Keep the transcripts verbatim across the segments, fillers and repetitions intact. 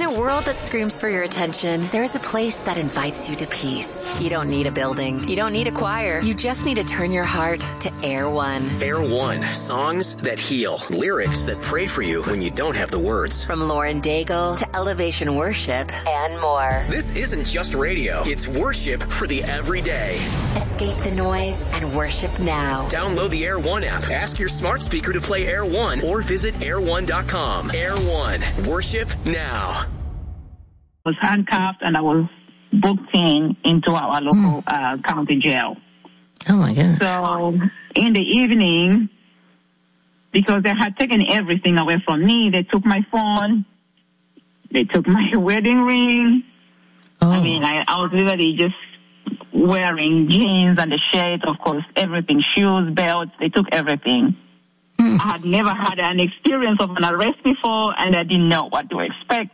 a world that screams for your attention, there is a place that invites you to peace. You don't need a building. You don't need a choir. You just need to turn your heart to Air One. Air One. Songs that heal. Lyrics that pray for you when you don't have the words. From Lauren Daigle to Elevation Worship and more. This isn't just radio. It's worship for the everyday. Escape the noise and worship now. Download the Air One app. Ask your smart speaker to play Air One or visit air one dot com. Air One. Worship now. I was handcuffed and I was booked in into our local mm. uh, county jail. Oh, my goodness. So in the evening, because they had taken everything away from me, they took my phone, they took my wedding ring. Oh. I mean, I, I was literally just wearing jeans and a shirt, of course, everything, shoes, belts, they took everything. Mm. I had never had an experience of an arrest before, and I didn't know what to expect.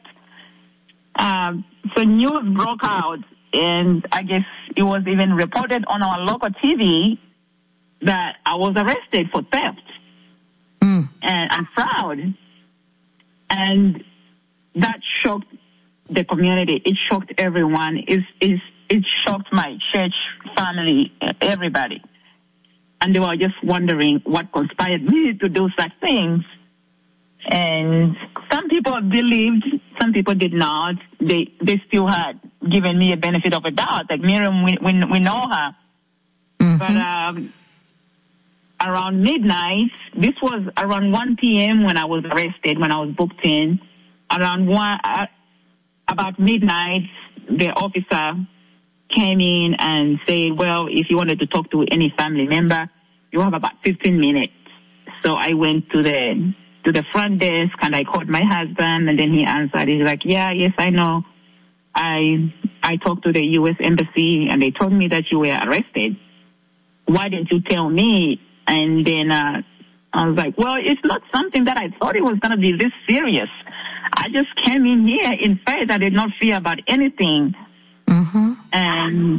Um, so news broke out, and I guess it was even reported on our local T V that I was arrested for theft mm. and, and fraud. And that shocked the community. It shocked everyone. It, it, it shocked my church family, everybody. And they were just wondering what conspired me to do such things. And some people believed, some people did not. They they still had given me a benefit of a doubt. Like Miriam, we we, we know her. Mm-hmm. But um, around midnight, this was around one p.m. when I was arrested, when I was booked in. Around one, uh, about midnight, the officer came in and said, well, if you wanted to talk to any family member, you have about fifteen minutes. So I went to the to the front desk and I called my husband, and then he answered. He's like, yeah, yes, I know. I I talked to the U S Embassy and they told me that you were arrested. Why didn't you tell me? And then uh, I was like, well, it's not something that I thought it was going to be this serious. I just came in here in faith. I did not fear about anything. Mm-hmm. And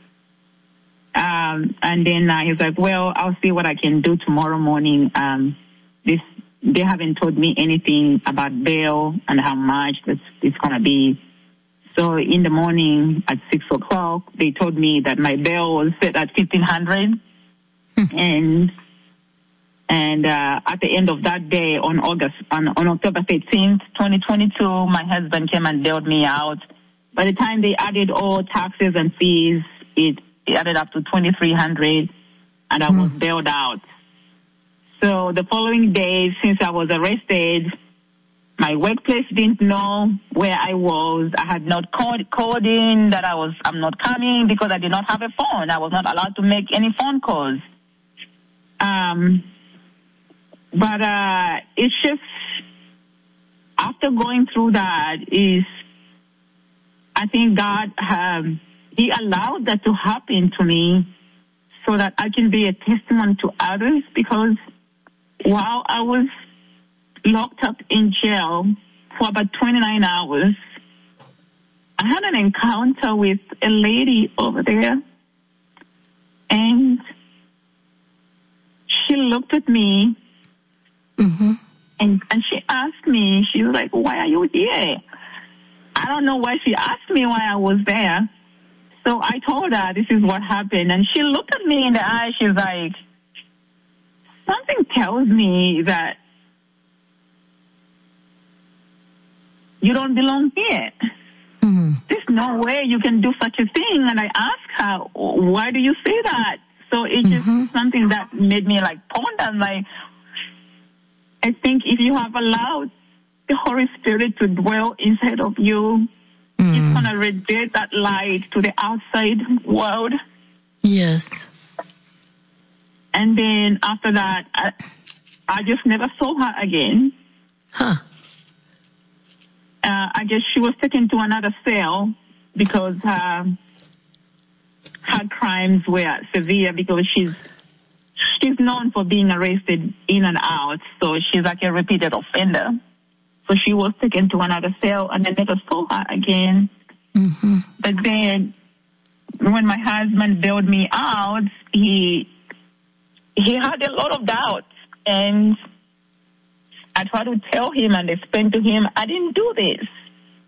um, and then uh, he's like, well, I'll see what I can do tomorrow morning. Um, this they haven't told me anything about bail and how much it's, it's going to be. So in the morning at six o'clock, they told me that my bail was set at fifteen hundred, mm-hmm. and and uh, at the end of that day, on August on, on October thirteenth, twenty twenty-two, my husband came and bailed me out. By the time they added all taxes and fees, it, it added up to twenty-three hundred, and I mm. was bailed out. So the following day, since I was arrested, my workplace didn't know where I was. I had not called, called in that I was, I'm not coming because I did not have a phone. I was not allowed to make any phone calls. Um, but uh, it's just, after going through that, is I think God, um, He allowed that to happen to me so that I can be a testimony to others, because while I was locked up in jail for about twenty-nine hours, I had an encounter with a lady over there, and she looked at me, mm-hmm. and, and she asked me, she was like, why are you here? I don't know why she asked me why I was there. So I told her this is what happened. And she looked at me in the eye. She's like, something tells me that you don't belong here. Mm-hmm. There's no way you can do such a thing. And I asked her, why do you say that? So it's mm-hmm. just something that made me like ponder. Like, I think if you have allowed the Holy Spirit to dwell inside of you, mm. it's going to radiate that light to the outside world. Yes. And then after that, I, I just never saw her again. Huh. Uh, I guess she was taken to another cell because her, her crimes were severe, because she's she's known for being arrested in and out. So she's like a repeated offender. So she was taken to another cell, and I never saw her again. Mm-hmm. But then when my husband bailed me out, he he had a lot of doubts. And I tried to tell him and explain to him, I didn't do this.